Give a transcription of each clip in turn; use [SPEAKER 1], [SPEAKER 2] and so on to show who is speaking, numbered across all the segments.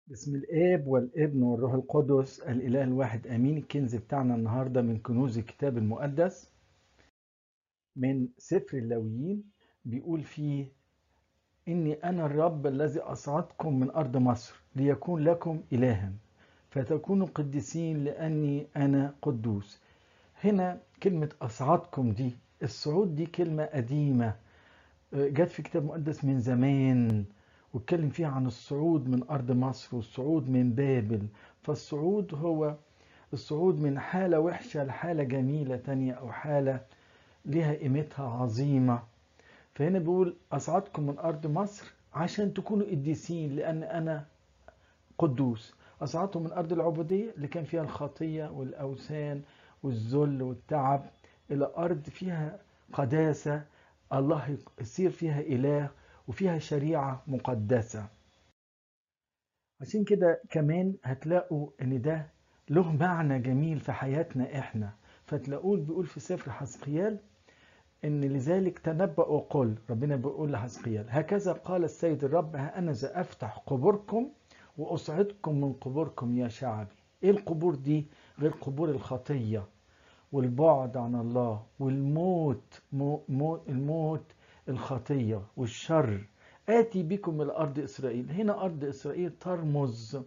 [SPEAKER 1] بسم الآب والابن والروح القدس الإله الواحد آمين. الكنز بتاعنا النهاردة من كنوز الكتاب المقدس من سفر اللاويين، بيقول فيه إني أنا الرب الذي أصعدكم من أرض مصر ليكون لكم إلها فتكونوا قديسين لأني أنا قدوس. هنا كلمة أصعدكم دي، الصعود دي كلمة قديمة جت في كتاب مقدس من زمان، واتكلم فيها عن الصعود من أرض مصر والصعود من بابل. فالصعود هو الصعود من حالة وحشة لحالة جميلة تانية، أو حالة لها قيمتها عظيمة. فهنا بيقول أصعدكم من أرض مصر عشان تكونوا قديسين لأن أنا قدوس. أصعدتم من أرض العبودية اللي كان فيها الخطية والأوثان والذل والتعب إلى أرض فيها قداسة، الله يصير فيها إله وفيها شريعة مقدسة. عشان كده كمان هتلاقوا ان ده له معنى جميل في حياتنا احنا. فتلاقوه بيقول في سفر حزقيال ان لذلك تنبأ وقل، ربنا بيقول لحزقيال هكذا قال السيد الرب ها انا ذا افتح قبوركم واصعدكم من قبوركم يا شعبي. ايه القبور دي غير قبور الخطية والبعد عن الله والموت، الموت الخطية والشر. آتي بكم إلى أرض إسرائيل. هنا أرض إسرائيل ترمز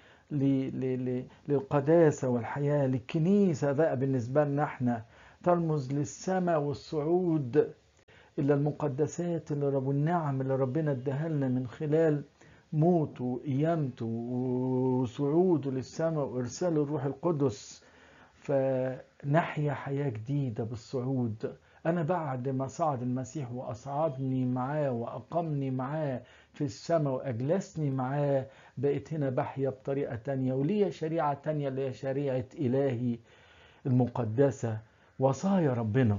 [SPEAKER 1] للقداسة والحياة، للكنيسة بقى بالنسبة لنا احنا ترمز للسماء والصعود إلى المقدسات اللي والنعم اللي ربنا اداها لنا من خلال موته وقيامته وصعوده للسماء وإرسال الروح القدس. فنحيا حياة جديدة بالصعود. أنا بعد ما صعد المسيح وأصعدني معاه وأقمني معاه في السماء وأجلسني معاه، بقيت هنا بحيا بطريقة تانية وليا شريعة تانية اللي هي شريعة إلهي المقدسة، وصايا ربنا.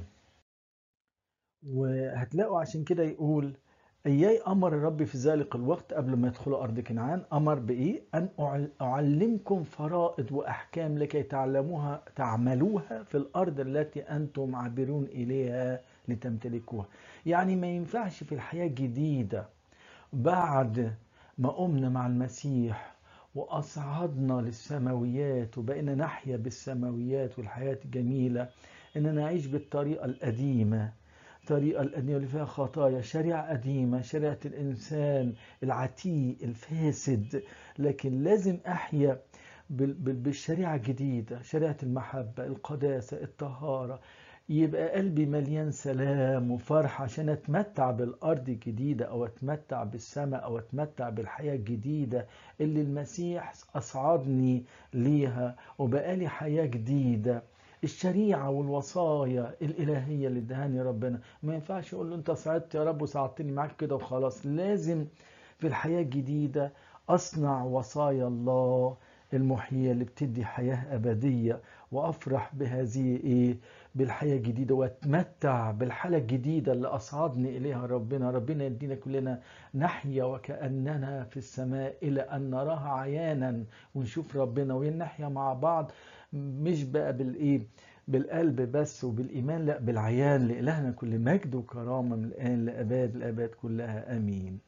[SPEAKER 1] وهتلاقوا عشان كده يقول إياي أمر الرب في ذلك الوقت قبل ما يدخلوا أرض كنعان. أمر بإيه؟ أن أعلمكم فرائض وأحكام لكي تعملوها في الأرض التي أنتم عابرون إليها لتمتلكوها. يعني ما ينفعش في الحياة الجديدة بعد ما قمنا مع المسيح وأصعدنا للسماويات وبقينا نحيا بالسماويات والحياة الجميلة إننا نعيش بالطريقة القديمة، الطريقة القديمة اللي فيها خطايا، شريعة قديمة، شريعة الإنسان العتيق الفاسد. لكن لازم أحيا بالشريعة الجديدة، شريعة المحبة، القداسة، الطهارة. يبقى قلبي مليان سلام وفرح عشان أتمتع بالأرض الجديدة، أو أتمتع بالسماء، أو أتمتع بالحياة الجديدة اللي المسيح أصعدني ليها وبقالي حياة جديدة. الشريعة والوصايا الإلهية اللي ادهاني ربنا، ما ينفعش أقول له أنت صعدت يا رب وصعدتني معاك كده وخلاص. لازم في الحياة الجديدة أصنع وصايا الله المحيية اللي بتدي حياة أبدية، وأفرح بهذه بالحياة الجديدة، وأتمتع بالحالة الجديدة اللي أصعدني إليها ربنا. ربنا يدينا كلنا نحيا وكأننا في السماء إلى أن نراها عيانا ونشوف ربنا ونحيا مع بعض، مش بقى بالقلب بس وبالإيمان، لا بالعيان. لإلهنا كل مجد وكرامة من الآن لأباد الآباد كلها آمين.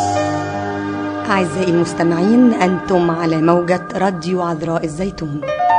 [SPEAKER 2] أعزائي المستمعين، أنتم على موجة راديو عذراء الزيتون.